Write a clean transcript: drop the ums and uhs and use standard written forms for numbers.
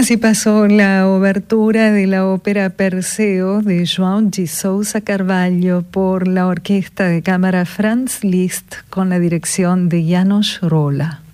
Así pasó la obertura de la ópera Perseo de João de Sousa Carvalho por la Orquesta de Cámara Franz Liszt con la dirección de János Róla.